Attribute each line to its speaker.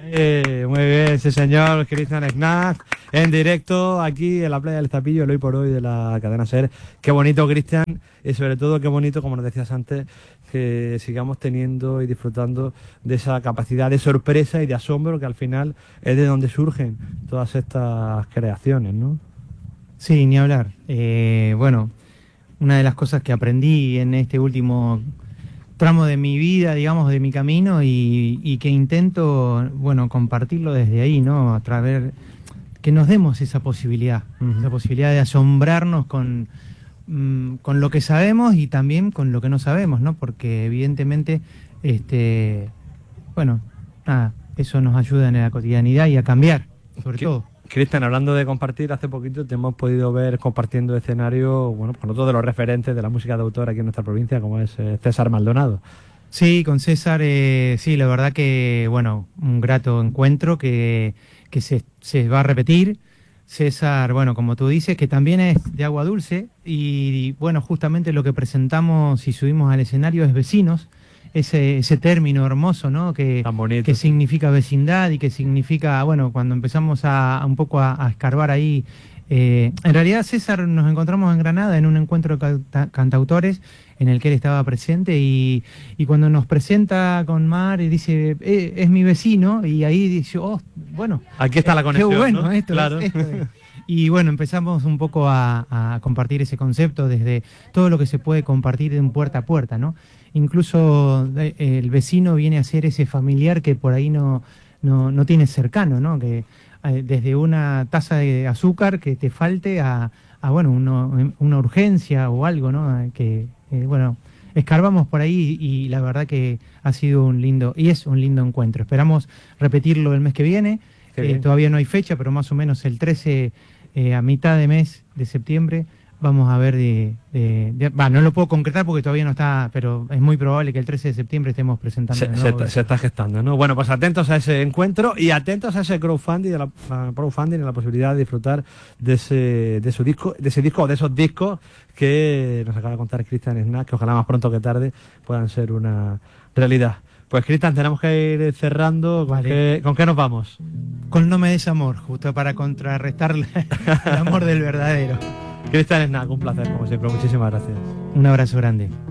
Speaker 1: Muy bien, sí señor, Cristian Snack, en directo aquí en la playa del Zapillo, el Hoy por Hoy de la cadena SER. Qué bonito, Cristian, y sobre todo qué bonito, como nos decías antes, que sigamos teniendo y disfrutando de esa capacidad de sorpresa y de asombro que al final es de donde surgen todas estas creaciones, ¿no?
Speaker 2: Sí, ni hablar. Bueno, una de las cosas que aprendí en este último tramo de mi vida, digamos, de mi camino y que intento, bueno, compartirlo desde ahí, ¿no? A través, que nos demos esa posibilidad de asombrarnos con lo que sabemos y también con lo que no sabemos, ¿no? Porque evidentemente, bueno, nada, eso nos ayuda en la cotidianidad y a cambiar, sobre todo.
Speaker 1: Cristian, hablando de compartir, hace poquito te hemos podido ver compartiendo escenario, bueno, con otro de los referentes de la música de autor aquí en nuestra provincia, como es César Maldonado.
Speaker 2: Sí, con César, sí, la verdad que, bueno, un grato encuentro que se va a repetir. César, bueno, como tú dices, que también es de Agua Dulce y bueno, justamente lo que presentamos y subimos al escenario es Vecinos, ese término hermoso, ¿no? Que significa vecindad y que significa, bueno, cuando empezamos un poco a escarbar ahí, en realidad César nos encontramos en Granada en un encuentro de cantautores en el que él estaba presente y cuando nos presenta con Mar y dice, es mi vecino, y ahí dice, oh, bueno,
Speaker 1: aquí está la conexión,
Speaker 2: qué bueno,
Speaker 1: ¿no?
Speaker 2: esto,
Speaker 1: claro.
Speaker 2: esto es. Y bueno, empezamos un poco a compartir ese concepto desde todo lo que se puede compartir de un puerta a puerta, ¿no? Incluso el vecino viene a ser ese familiar que por ahí no tienes cercano, ¿no? Que desde una taza de azúcar que te falte a bueno, una urgencia o algo, ¿no? Que, bueno, escarbamos por ahí y la verdad que ha sido un lindo encuentro. Esperamos repetirlo el mes que viene. Todavía no hay fecha, pero más o menos el 13 a mitad de mes de septiembre vamos a ver no lo puedo concretar porque todavía no está, pero es muy probable que el 13 de septiembre estemos presentando.
Speaker 1: Se está gestando, ¿no? Bueno, pues atentos a ese encuentro y atentos a ese crowdfunding, y la posibilidad de disfrutar de ese disco o de esos discos que nos acaba de contar Cristian Snack, que ojalá más pronto que tarde puedan ser una realidad. Pues Cristian, tenemos que ir cerrando.
Speaker 2: Vale.
Speaker 1: ¿Con qué nos vamos?
Speaker 2: Con No me des amor, justo para contrarrestar el amor del verdadero.
Speaker 1: Cristian Snack, un placer, como siempre. Muchísimas gracias.
Speaker 2: Un abrazo grande.